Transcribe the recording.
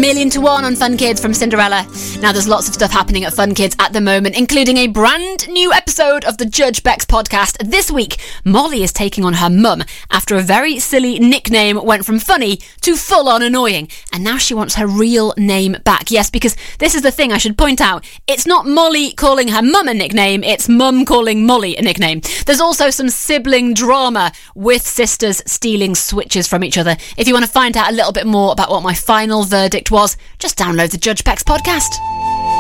million to one on Fun Kids from Cinderella. Now, there's lots of stuff happening at Fun Kids at the moment, including a brand new episode of the Judge Bex podcast. This week, Molly is taking on her mum after a very silly nickname went from funny to full-on annoying. And now she wants her real name back. Yes, because this is the thing I should point out. It's not Molly calling her mum a nickname, it's mum calling Molly a nickname. There's also some sibling drama with sisters stealing switches from each other. If you want to find out a little bit more about what my final verdict was, just download the Judge Bex podcast.